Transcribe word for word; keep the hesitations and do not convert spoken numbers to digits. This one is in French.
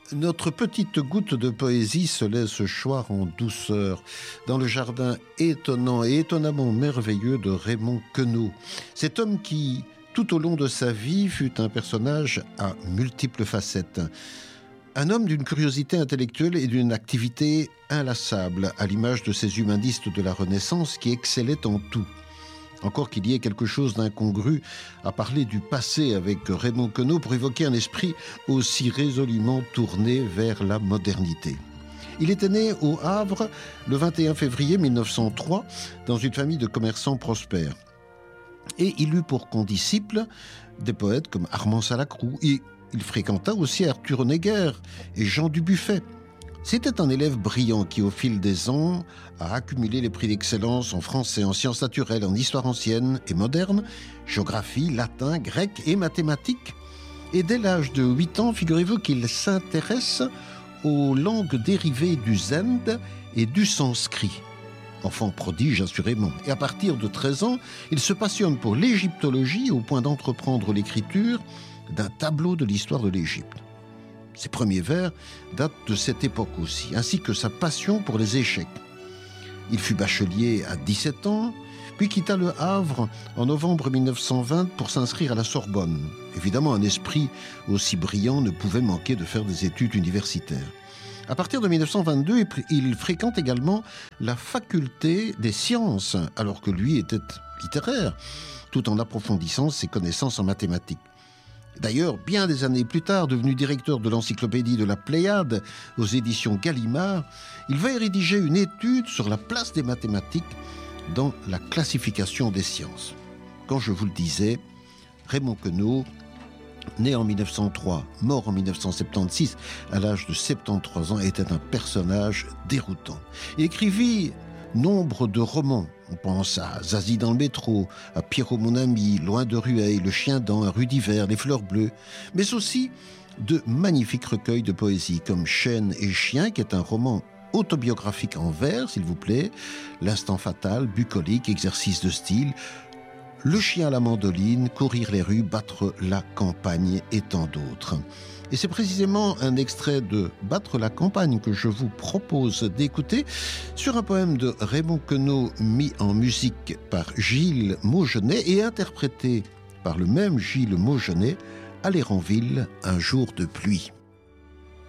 Notre petite goutte de poésie se laisse choir en douceur dans le jardin étonnant et étonnamment merveilleux de Raymond Queneau. Cet homme qui, tout au long de sa vie, fut un personnage à multiples facettes. Un homme d'une curiosité intellectuelle et d'une activité inlassable, à l'image de ces humanistes de la Renaissance qui excellaient en tout. Encore qu'il y ait quelque chose d'incongru à parler du passé avec Raymond Queneau pour évoquer un esprit aussi résolument tourné vers la modernité. Il était né au Havre le vingt et un février mille neuf cent trois dans une famille de commerçants prospères. Et il eut pour condisciples des poètes comme Armand Salacrou. Et il fréquenta aussi Arthur Honegger et Jean Dubuffet. C'était un élève brillant qui, au fil des ans, a accumulé les prix d'excellence en français, en sciences naturelles, en histoire ancienne et moderne, géographie, latin, grec et mathématiques. Et dès l'âge de huit ans, figurez-vous qu'il s'intéresse aux langues dérivées du zend et du sanskrit. Enfant prodige, assurément. Et à partir de treize ans, il se passionne pour l'égyptologie au point d'entreprendre l'écriture d'un tableau de l'histoire de l'Égypte. Ses premiers vers datent de cette époque aussi, ainsi que sa passion pour les échecs. Il fut bachelier à dix-sept ans, puis quitta le Havre en novembre mille neuf cent vingt pour s'inscrire à la Sorbonne. Évidemment, un esprit aussi brillant ne pouvait manquer de faire des études universitaires. À partir de mille neuf cent vingt-deux, il fréquente également la faculté des sciences, alors que lui était littéraire, tout en approfondissant ses connaissances en mathématiques. D'ailleurs, bien des années plus tard, devenu directeur de l'encyclopédie de la Pléiade aux éditions Gallimard, il va rédiger une étude sur la place des mathématiques dans la classification des sciences. Quand je vous le disais, Raymond Queneau, né en mille neuf cent trois, mort en mille neuf cent soixante-seize, à l'âge de soixante-treize ans, était un personnage déroutant. Il écrivit nombre de romans. On pense à Zazie dans le métro, à Pierrot mon ami, Loin de Rueil, Le chien dent, Un rue d'hiver, Les fleurs bleues, mais aussi de magnifiques recueils de poésie comme Chêne et chien, qui est un roman autobiographique en vers, s'il vous plaît, L'instant fatal, Bucolique, Exercice de style, Le chien à la mandoline, Courir les rues, Battre la campagne et tant d'autres. Et c'est précisément un extrait de Battre la campagne que je vous propose d'écouter sur un poème de Raymond Queneau mis en musique par Gilles Maugenet et interprété par le même Gilles Maugenet, à l'Héranville, Un jour de pluie.